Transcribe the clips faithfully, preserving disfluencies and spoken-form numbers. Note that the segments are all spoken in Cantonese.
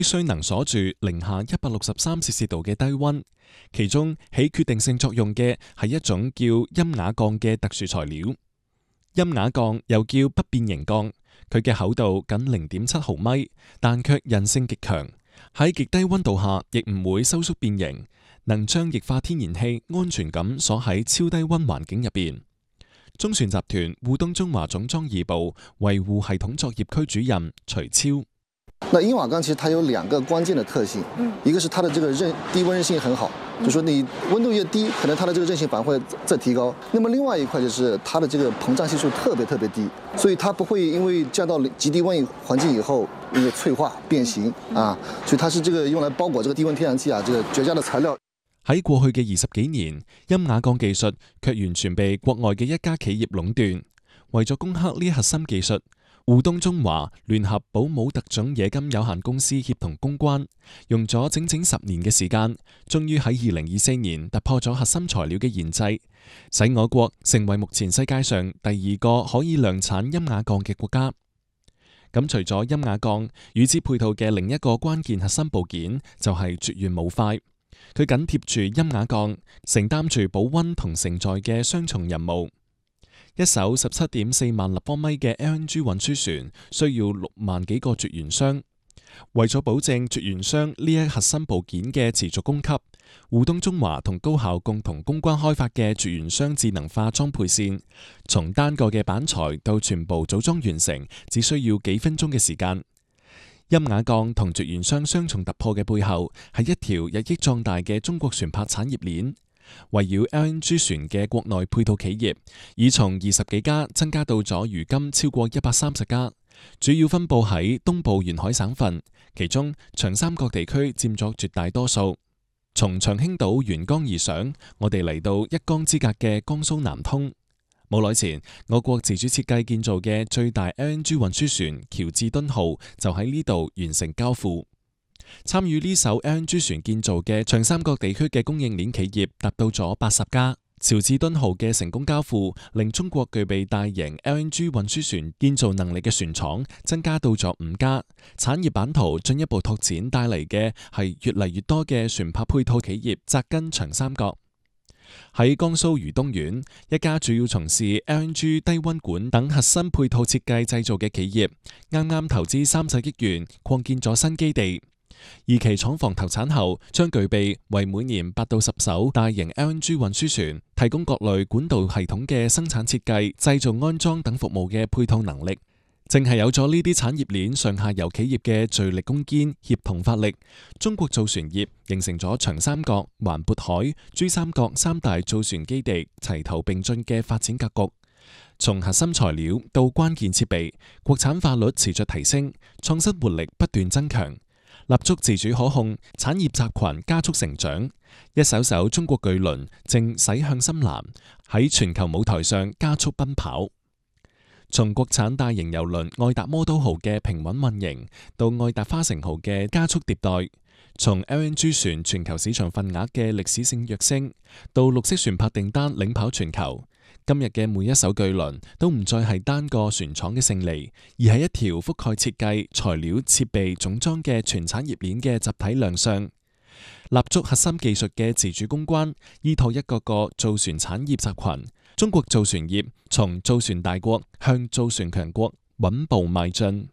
必須能鎖住零下一百六十三攝氏度嘅低溫。其中起決定性作用嘅係一種叫陰瓦鋼嘅特殊材料。陰瓦鋼又叫不變形鋼，佢嘅厚度僅零點七毫米，但卻韌性極強，喺極低溫度下亦唔會收縮變形，能將液化天然氣安全咁鎖喺超低溫環境入邊。中船集團滬東中華總裝二部維護系統作業區主任徐超。 那陰瓦鋼其實它有兩個關鍵的特性，一個是它的這個韌低溫韌性很好，就說你溫度越低，可能它的這個韌性反而會再提高。那麼另外一塊就是它的這個膨脹係數特別特別低，所以它不會因為降到極低溫環境以後因為脆化變形啊，所以它是這個用來包裹這個低溫天然氣啊，這個絕佳的材料。 喺過去嘅二十幾年，陰瓦鋼技術卻完全被國外嘅一家企業壟斷。為咗攻克呢一核心技術，滬東中華聯合寶武特種冶金有限公司協同攻關，用咗整整十年嘅時間，終於喺二零二四年突破咗核心材料嘅研製，使我國成為目前世界上第二個可以量產陰瓦鋼嘅國家。咁除咗陰瓦鋼，與之配套嘅另一個關鍵核心部件就係絕緣模塊，佢緊貼住陰瓦鋼，承擔住保溫同承載嘅雙重任務。一艘十七點四萬立方米嘅 L N G 運輸船需要六萬幾個絕緣箱，為咗保證絕緣箱呢一核心部件嘅持續供給，滬東中華同高校共同攻關開發嘅絕緣箱智能化裝配線，從單個嘅板材到全部組裝完成，只需要幾分鐘嘅時間。陰瓦鋼同絕緣箱雙重突破嘅背後，係一條日益壯大嘅中國船舶產業鏈。圍繞 L N G 船嘅國內配套企業，已從二十幾家增加到咗如今超過一百三十家，主要分佈喺東部沿海省份，其中長三角地區佔咗絕大多數。從長興島沿江而上，我哋嚟到一江之隔嘅江蘇南通。冇耐前，我國自主設計建造嘅最大 L N G 運輸船喬治敦號就喺呢度完成交付。參與呢艘 L N G 船建造嘅長三角地區嘅供應鏈企業達到咗八十家。喬治敦號嘅成功交付，令中國具備大型 L N G 運輸船建造能力嘅船廠增加到咗五家。產業版圖進一步拓展帶嚟嘅係越嚟越多嘅船舶配套企業扎根長三角。喺江蘇余東縣，一家主要從事 L N G 低溫管等核心配套設計製造嘅企業，啱啱投資三十億元擴建咗新基地。二期廠房投產後，將具備為每年八到十艘大型 L N G 運輸船提供各類管道系統嘅生產設計、製造、安裝等服務嘅配套能力。正係有咗呢啲產業鏈上下游企業嘅聚力攻堅、協同發力，中國造船業形成咗長三角、環渤海、珠三角三大造船基地齊頭並進嘅發展格局。從核心材料到關鍵設備，國產化率持續提升，創新活力不斷增強。立足自主可控，產業集群加速成長，一艘艘中國巨輪正駛向深藍，喺全球舞台上加速奔跑。從國產大型郵輪愛達魔都號嘅平穩運營，到愛達花城號嘅加速迭代；從 L N G 船全球市場份額嘅歷史性躍升，到綠色船舶訂單領跑全球。今日嘅每一艘巨輪都唔再係單個船廠嘅勝利，而係一條覆蓋設計、材料、設備、總裝嘅全產業鏈嘅集體亮相。立足核心技術嘅自主攻關，依託一個個造船產業集群，中國造船業從造船大國向造船強國穩步邁進。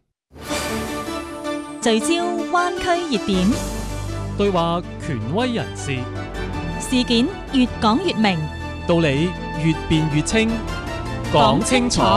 聚焦灣區熱點， 對話權威人士， 事件越講越明， 道理越辯越清，講清楚，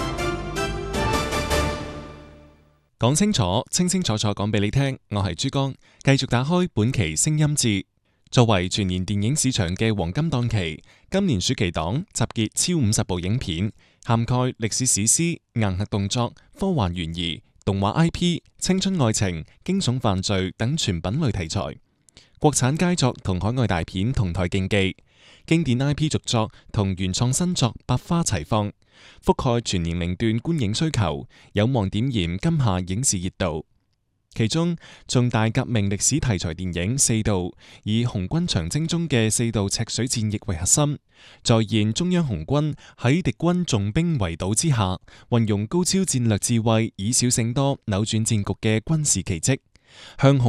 講清楚，清清楚楚講俾你聽。我係珠江，繼續打開本期聲音節。作為全年電影市場嘅黃金檔期，今年暑期檔集結超五十部影片，涵蓋歷史史詩、硬核動作、科幻懸疑、動畫 I P、青春愛情、驚悚犯罪等全品類題材。國產佳作同海外大片同台競技，經典 I P 續作同原創新作百花齊放，覆蓋全年齡段觀影需求，有望點燃今夏影視熱度。其中，重大革命歷史題材電影《四道》以紅軍長征中嘅四道赤水戰役為核心，再現中央紅軍喺敵軍重兵圍堵之下，運用高超戰略智慧，以少勝多扭轉戰局嘅軍事奇蹟，向紅